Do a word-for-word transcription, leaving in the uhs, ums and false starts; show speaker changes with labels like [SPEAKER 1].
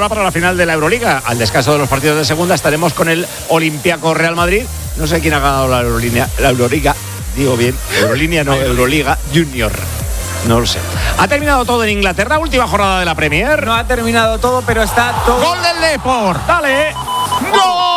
[SPEAKER 1] cola para la final de la Euroliga. Al descanso de los partidos de segunda estaremos con el Olympiacos Real Madrid. No sé quién ha ganado la Euroliga, la Euroliga, digo bien, Eurolínea no, Euroliga Junior. No lo sé. Ha terminado todo en Inglaterra, última jornada de la Premier.
[SPEAKER 2] No ha terminado todo, pero está todo.
[SPEAKER 1] ¡Gol del Depor! ¡Dale! ¡Gol!